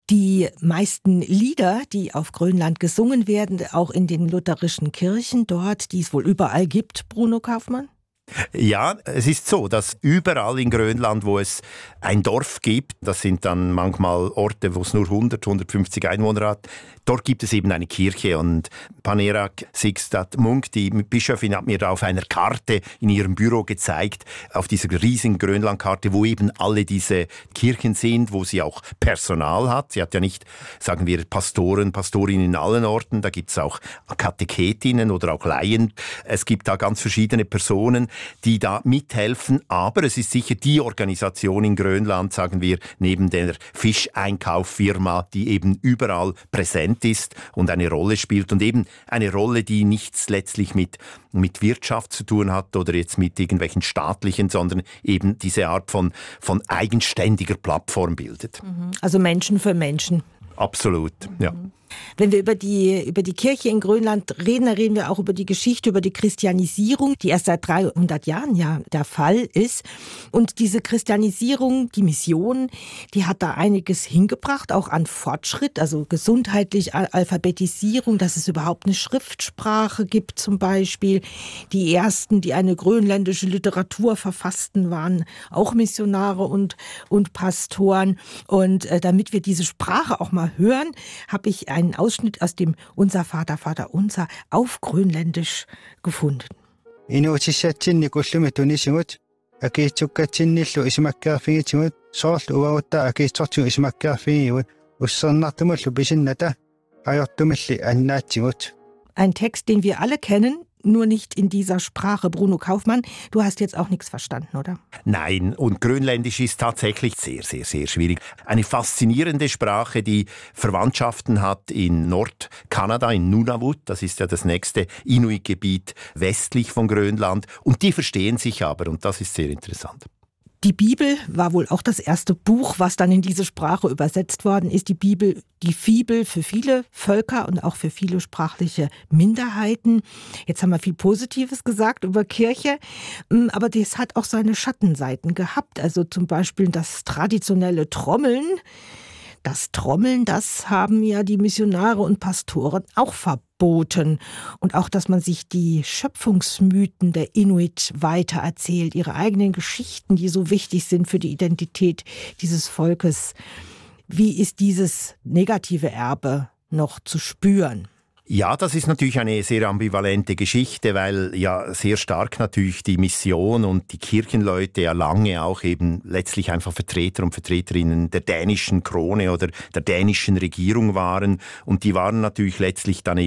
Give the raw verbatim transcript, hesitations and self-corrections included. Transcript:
Die meisten Lieder, die auf Grönland gesungen werden, auch in den lutherischen Kirchen dort, die es wohl überall gibt, Bruno Kaufmann? Ja, es ist so, dass überall in Grönland, wo es ein Dorf gibt, das sind dann manchmal Orte, wo es nur hundert, hundertfünfzig Einwohner hat, dort gibt es eben eine Kirche. Und Panerak Sixtat Munk, die Bischöfin, hat mir da auf einer Karte in ihrem Büro gezeigt, auf dieser riesigen Grönlandkarte, wo eben alle diese Kirchen sind, wo sie auch Personal hat. Sie hat ja nicht, sagen wir, Pastoren, Pastorinnen in allen Orten, da gibt es auch Katechetinnen oder auch Laien. Es gibt da ganz verschiedene Personen, die da mithelfen, aber es ist sicher die Organisation in Grönland, sagen wir, neben der Fischeinkauffirma, die eben überall präsent ist und eine Rolle spielt und eben eine Rolle, die nichts letztlich mit, mit Wirtschaft zu tun hat oder jetzt mit irgendwelchen staatlichen, sondern eben diese Art von, von eigenständiger Plattform bildet. Also Menschen für Menschen. Absolut, ja. Wenn wir über die, über die Kirche in Grönland reden, dann reden wir auch über die Geschichte, über die Christianisierung, die erst seit dreihundert Jahren ja der Fall ist. Und diese Christianisierung, die Mission, die hat da einiges hingebracht, auch an Fortschritt, also gesundheitlich, Alphabetisierung, dass es überhaupt eine Schriftsprache gibt zum Beispiel. Die ersten, die eine grönländische Literatur verfassten, waren auch Missionare und, und Pastoren. Und äh, damit wir diese Sprache auch mal hören, habe ich einen Ausschnitt aus dem Unser Vater, Vater Unser auf Grönländisch gefunden. Inuutissaatsinni kullumitunisimut akiitsukkatsinnillu isimakkaarfigitsimut soorlu uautta akiitsortigu isimakkaarfigigut ussernartumullu pisinnata ajortumilli annaatsimut. Ein Text, den wir alle kennen, nur nicht in dieser Sprache. Bruno Kaufmann, du hast jetzt auch nichts verstanden, oder? Nein, und Grönländisch ist tatsächlich sehr, sehr, sehr schwierig. Eine faszinierende Sprache, die Verwandtschaften hat in Nordkanada, in Nunavut. Das ist ja das nächste Inuit-Gebiet westlich von Grönland. Und die verstehen sich aber, und das ist sehr interessant. Die Bibel war wohl auch das erste Buch, was dann in diese Sprache übersetzt worden ist. Die Bibel, die Fibel für viele Völker und auch für viele sprachliche Minderheiten. Jetzt haben wir viel Positives gesagt über Kirche, aber das hat auch seine Schattenseiten gehabt. Also zum Beispiel das traditionelle Trommeln. Das Trommeln, das haben ja die Missionare und Pastoren auch verboten. Und auch, dass man sich die Schöpfungsmythen der Inuit weitererzählt, ihre eigenen Geschichten, die so wichtig sind für die Identität dieses Volkes. Wie ist dieses negative Erbe noch zu spüren? Ja, das ist natürlich eine sehr ambivalente Geschichte, weil ja sehr stark natürlich die Mission und die Kirchenleute ja lange auch eben letztlich einfach Vertreter und Vertreterinnen der dänischen Krone oder der dänischen Regierung waren. Und die waren natürlich letztlich dann eben